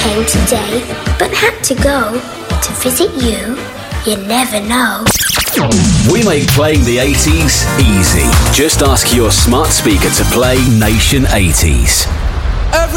came today, but had to go to visit you. You never know. We make playing the 80s easy. Just ask your smart speaker to play Nation 80s.